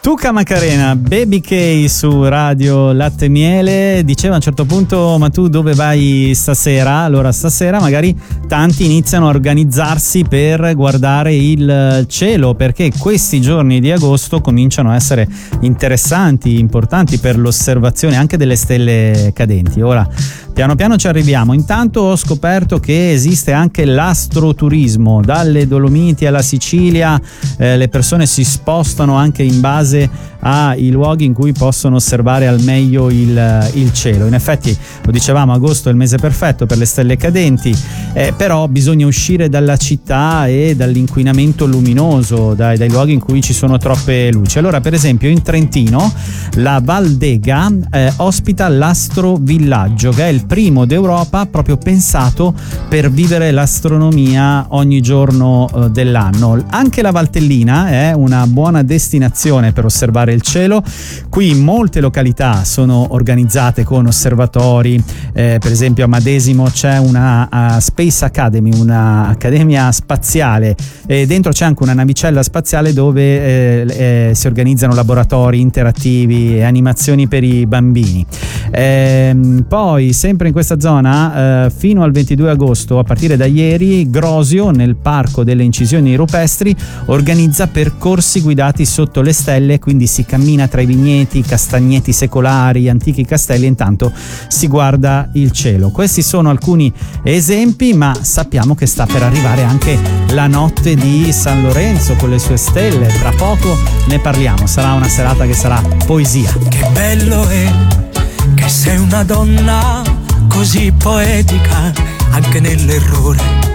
Tuca Macarena, Baby K su Radio Latte e Miele. Diceva a un certo punto: ma tu dove vai stasera? Allora stasera magari tanti iniziano a organizzarsi per guardare il cielo, perché questi giorni di agosto cominciano a essere interessanti, importanti per l'osservazione anche delle stelle cadenti. Ora piano piano ci arriviamo. Intanto ho scoperto che esiste anche l'astroturismo. Dalle Dolomiti alla Sicilia le persone si spostano anche in base ai luoghi in cui possono osservare al meglio il cielo. In effetti, lo dicevamo, agosto è il mese perfetto per le stelle cadenti, però bisogna uscire dalla città e dall'inquinamento luminoso, dai luoghi in cui ci sono troppe luci. Allora, per esempio, in Trentino la Valdega ospita l'Astrovillaggio, che è il primo d'Europa proprio pensato per vivere l'astronomia ogni giorno dell'anno. Anche la Valtellina è una buona destinazione per osservare il cielo. Qui molte località sono organizzate con osservatori, per esempio a Madesimo c'è una Space Academy, una accademia spaziale, e dentro c'è anche una navicella spaziale dove si organizzano laboratori interattivi e animazioni per i bambini. Poi sempre in questa zona fino al 22 agosto, a partire da ieri, Grosio nel Parco delle Incisioni Rupestri organizza percorsi guidati sotto le stelle, quindi si cammina tra i vigneti, castagneti secolari, antichi castelli, e intanto si guarda il cielo. Questi sono alcuni esempi, ma sappiamo che sta per arrivare anche la notte di San Lorenzo con le sue stelle. Tra poco ne parliamo, sarà una serata che sarà poesia. Che bello è che sei una donna così poetica anche nell'errore.